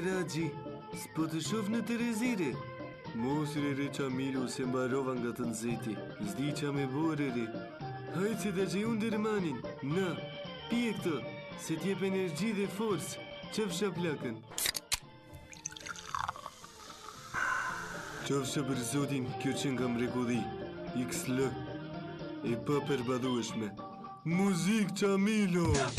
Ragji, s'po të shoh në Terezire. Mos re Qamilu se mbarova nga të nxehti. S'di qa me bore re. Hajtë se të gjë unë dërmanin. Na, pije këtë, se t'jep energji dhe forcë. Qëfsha plakën. Qofsha për zotin, kjo që nga mrekulli. XL. E pa përbadueshme. Muzik Qamilo!